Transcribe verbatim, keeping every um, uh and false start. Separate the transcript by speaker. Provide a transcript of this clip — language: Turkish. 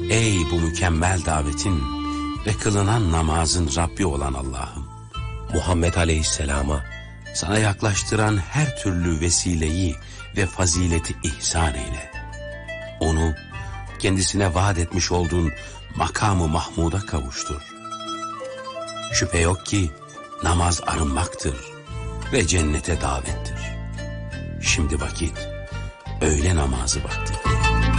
Speaker 1: Ey bu mükemmel davetin ve kılınan namazın Rabbi olan Allah'ım,
Speaker 2: Muhammed Aleyhisselam'a
Speaker 1: sana yaklaştıran her türlü vesileyi ve fazileti ihsan eyle. Onu kendisine vaat etmiş olduğun makamı Mahmud'a kavuştur. Şüphe yok ki namaz arınmaktır ve cennete davettir. Şimdi vakit öğle namazı vakti.